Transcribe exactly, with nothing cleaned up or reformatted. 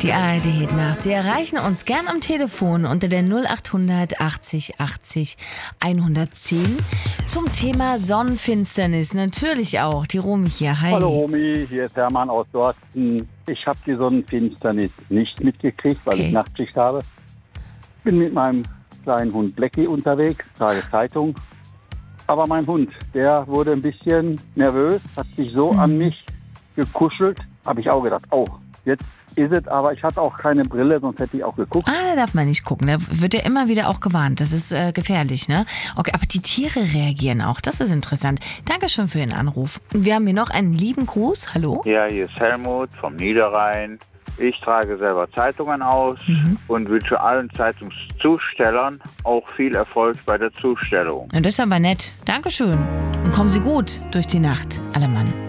Die A R D Hit-Nacht. Sie erreichen uns gern am Telefon unter der null achthundert achtzig achtzig hundertzehn zum Thema Sonnenfinsternis. Natürlich auch. Die Romy hier. Hi. Hallo Romy, hier ist Hermann aus Dorsten. Ich habe die Sonnenfinsternis nicht mitgekriegt, weil Okay. ich Nachtschicht habe. Bin mit meinem kleinen Hund Blackie unterwegs, trage Zeitung. Aber mein Hund, der wurde ein bisschen nervös, hat sich so Mhm. an mich gekuschelt. Habe ich auch gedacht, oh, jetzt ist es, aber ich hatte auch keine Brille, sonst hätte ich auch geguckt. Ah, da darf man nicht gucken. Da wird ja immer wieder auch gewarnt. Das ist äh, gefährlich, ne? Okay, aber die Tiere reagieren auch. Das ist interessant. Dankeschön für Ihren Anruf. Wir haben hier noch einen lieben Gruß. Hallo? Ja, hier ist Helmut vom Niederrhein. Ich trage selber Zeitungen aus Mhm. und wünsche allen Zeitungszustellern auch viel Erfolg bei der Zustellung. Ja, das ist aber nett. Dankeschön. Und kommen Sie gut durch die Nacht, alle Mann.